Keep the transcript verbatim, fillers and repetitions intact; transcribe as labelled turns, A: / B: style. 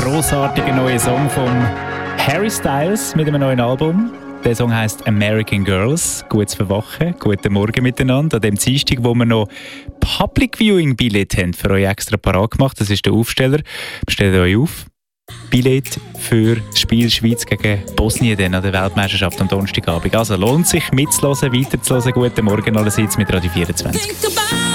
A: grossartiger neuer Song von Harry Styles mit einem neuen Album. Der Song heisst American Girls. Gutes Verwachen, guten Morgen miteinander. An dem Dienstag, wo wir noch Public Viewing Billett haben, für euch extra parat gemacht. Das ist der Aufsteller. Stellt euch auf. Billett für das Spiel Schweiz gegen Bosnien dann an der Weltmeisterschaft am Donnerstagabend. Also lohnt sich mitzuhören, weiterzuhören. Guten Morgen allerseits mit Radio vierundzwanzig.